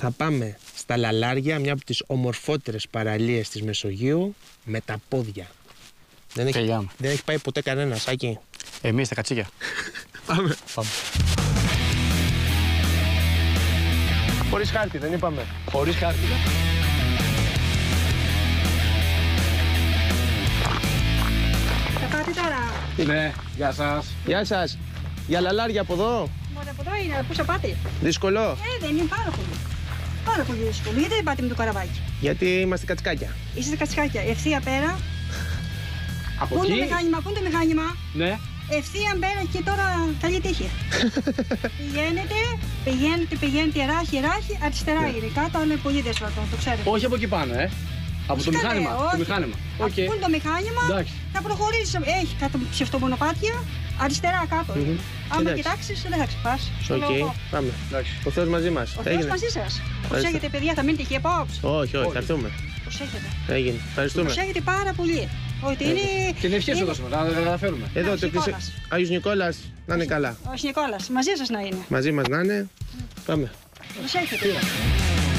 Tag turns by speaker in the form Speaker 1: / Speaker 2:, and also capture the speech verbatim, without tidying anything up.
Speaker 1: Θα πάμε στα Λαλάρια, μια από τις ομορφότερες παραλίες της Μεσογείου, με τα πόδια. Δεν έχει, δεν έχει πάει ποτέ κανένας, Άκη.
Speaker 2: Εμείς τα κατσίκια.
Speaker 1: Πάμε.
Speaker 2: Πάμε.
Speaker 1: Χωρίς χάρτη, δεν είπαμε.
Speaker 2: Χωρίς χάρτη.
Speaker 3: Θα πάτε τώρα.
Speaker 2: Ναι, γεια σας.
Speaker 1: Γεια σας. Για Λαλάρια από εδώ.
Speaker 3: Μόνο από εδώ είναι, πού θα πάτε.
Speaker 1: Δύσκολο.
Speaker 3: Ε, δεν είναι πάρα πολύ. Πάρα πολύ δύσκολο. Γιατί δεν πάτε με το καραβάκι.
Speaker 1: Γιατί είμαστε κατσικάκια.
Speaker 3: Είστε κατσικάκια. Ευθεία πέρα.
Speaker 2: Από
Speaker 3: Πού είναι
Speaker 2: εκεί.
Speaker 3: το μηχάνημα, πού είναι το μηχάνημα.
Speaker 2: Ναι.
Speaker 3: Ευθεία πέρα και τώρα καλή τύχη. Πηγαίνετε, πηγαίνετε, πηγαίνετε ράχι, ράχι, αριστερά είναι. Κάτω, αλλά είναι πολύ δύσκολο, το ξέρετε.
Speaker 2: Όχι από εκεί πάνω, ε. Από το
Speaker 3: Καλά,
Speaker 2: μηχάνημα.
Speaker 3: όχι.
Speaker 2: Το μηχάνημα.
Speaker 3: Από
Speaker 2: Οκ.
Speaker 3: πού είναι το μηχάνημα,
Speaker 2: Εντάξει.
Speaker 3: θα προχωρήσει. Έχει κάτω ψευτομονοπάτια, αριστερά κάτω.
Speaker 1: Μμμ.
Speaker 3: Άμα
Speaker 1: Εντάξει.
Speaker 3: κοιτάξει, δεν θα ξεπάσει.
Speaker 1: Οκ, πάμε.
Speaker 2: Εντάξει.
Speaker 1: Ο Θεός μαζί μας.
Speaker 3: Ο Θεός μαζί σας. Προσέχετε, παιδιά, θα μείνετε εκεί απόψε.
Speaker 1: Όχι, όχι, θα έρθουμε.
Speaker 3: Προσέχετε.
Speaker 1: Έγινε. Ευχαριστούμε.
Speaker 3: Προσέχετε πάρα πολύ. Ότι είναι.
Speaker 2: Και την ευχή σου
Speaker 3: είναι-
Speaker 2: δώσουμε, να τα καταφέρουμε.
Speaker 1: Εδώ το
Speaker 3: Νικόλας.
Speaker 1: εκκλησία. Άγιος Νικόλας, να είναι καλά.
Speaker 3: Ο Νικόλας, μαζί σας να είναι.
Speaker 1: Μαζί μας να είναι. Πάμε.
Speaker 3: Προσέχετε.